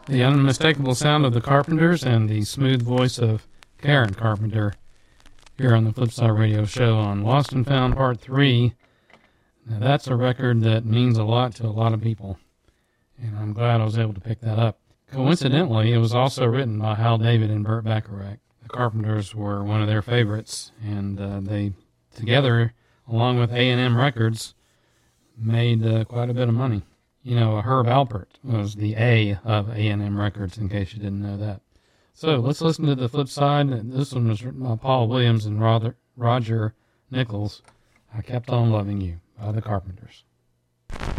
The unmistakable sound of the Carpenters and the smooth voice of Karen Carpenter here on the Flipside Radio Show on Lost and Found Part 3. Now that's a record that means a lot to a lot of people, and I'm glad I was able to pick that up. Coincidentally, it was also written by Hal David and Burt Bacharach. The Carpenters were one of their favorites, and they together, along with A&M Records, made quite a bit of money. You know, Herb Alpert was the A of A&M Records, in case you didn't know that. So let's listen to the flip side. This one was written by Paul Williams and Roger Nichols. I Kept on Loving You by the Carpenters.